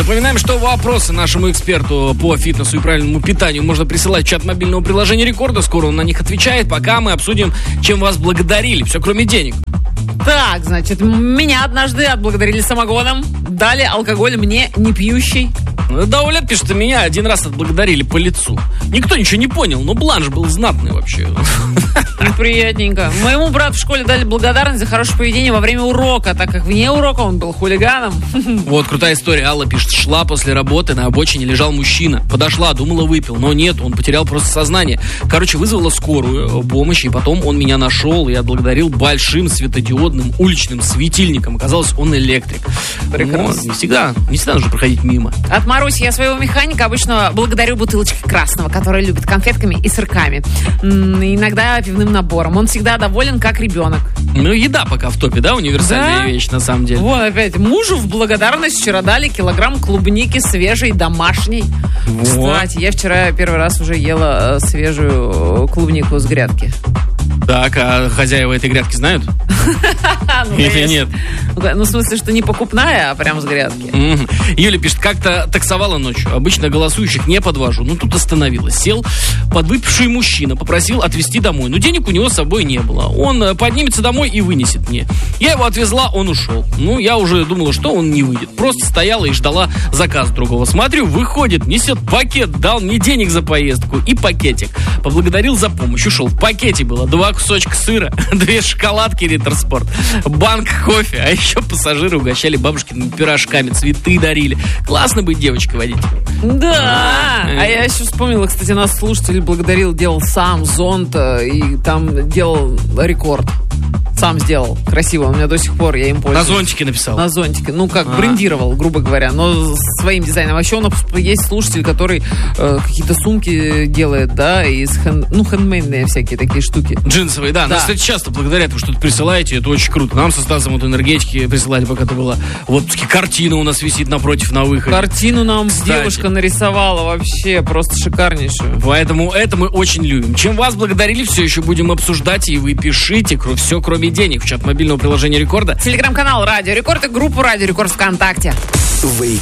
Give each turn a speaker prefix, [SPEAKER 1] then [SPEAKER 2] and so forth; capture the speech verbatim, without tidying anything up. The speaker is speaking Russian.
[SPEAKER 1] Напоминаем, что вопросы нашему эксперту по фитнесу и правильному питанию можно присылать в чат мобильного приложения Рекорда. Скоро он на них отвечает, пока мы обсудим, чем вас благодарили. Все, кроме денег.
[SPEAKER 2] Так, значит, меня однажды отблагодарили самогоном, дали алкоголь мне не пьющий.
[SPEAKER 1] Даулет пишет, что меня один раз отблагодарили по лицу. Никто ничего не понял, но бланш был знатный вообще.
[SPEAKER 2] Неприятненько. Моему брату в школе дали благодарность за хорошее поведение во время урока, так как вне урока он был хулиганом.
[SPEAKER 1] Вот крутая история. Алла пишет, шла после работы, на обочине лежал мужчина. Подошла, думала, выпил, но нет, он потерял просто сознание. Короче, вызвала скорую помощь, и потом он меня нашел и отблагодарил большим светодиодным уличным светильником. Оказалось, он электрик.
[SPEAKER 2] Прекрасно.
[SPEAKER 1] Но не всегда, не всегда нужно проходить мимо.
[SPEAKER 2] От Маруси: я своего механика обычно благодарю бутылочкой красного, который любит конфетками и сырками. М-м, иногда пивным набором. Он всегда доволен, как ребенок.
[SPEAKER 1] Ну, еда пока в топе, да? Универсальная да? вещь, на самом деле.
[SPEAKER 2] Вот опять. Мужу в благодарность вчера дали килограмм клубники свежей, домашней. Вот. Кстати, я вчера первый раз уже ела свежую клубнику с грядки.
[SPEAKER 1] Так, а хозяева этой грядки знают? Или нет?
[SPEAKER 2] Ну, в смысле, что не покупная, а прям с грядки.
[SPEAKER 1] Юля пишет, как-то таксовала ночью. Обычно голосующих не подвожу. Ну, тут остановилась. Сел подвыпивший мужчина, попросил отвезти домой. Но денег у него с собой не было. Он поднимется домой и вынесет мне. Я его отвезла, он ушел. Ну, я уже думала, что он не выйдет. Просто стояла и ждала заказ другого. Смотрю, выходит, несет пакет, дал мне денег за поездку и пакетик. Поблагодарил за помощь, ушел. В пакете было два кусочка сыра, две шоколадки Риттер Спорт, банк кофе, а еще пассажиры угощали бабушкиными пирожками, цветы дарили. Классно быть девочкой-водителем.
[SPEAKER 2] Да, а я еще вспомнила, кстати, нас слушатель благодарил, делал сам зонт и там делал рекорд. Сам сделал. Красиво. У меня до сих пор, я им пользуюсь.
[SPEAKER 1] На зонтике написал?
[SPEAKER 2] На зонтике. Ну, как,
[SPEAKER 1] а.
[SPEAKER 2] брендировал, грубо говоря, но своим дизайном. Вообще, у нас есть слушатель, который э, какие-то сумки делает, да, из хэн, ну, хендмейдные всякие такие штуки.
[SPEAKER 1] Джинсовые, да. да. Нас, кстати, часто благодарят, вы что-то присылаете, это очень круто. Нам со Стасом вот энергетики присылали, пока это было. Вот картина у нас висит напротив на выходе.
[SPEAKER 2] Картину нам кстати. девушка нарисовала вообще просто шикарнейшую.
[SPEAKER 1] Поэтому это мы очень любим. Чем вас благодарили, все еще будем обсуждать, и вы пишите все, кроме денег, в чат мобильного приложения Рекорда.
[SPEAKER 2] Телеграм-канал Радио Рекорд и группу Радио Рекорд ВКонтакте.